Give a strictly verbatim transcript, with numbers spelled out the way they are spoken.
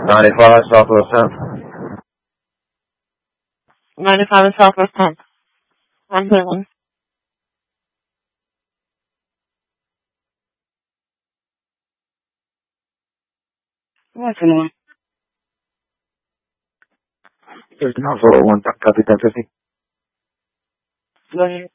ninety-five Southwest tenth. ninety-five and Southwest tenth. I'm Cleveland. What's the name? There's an also one copy ten fifty. Go ahead.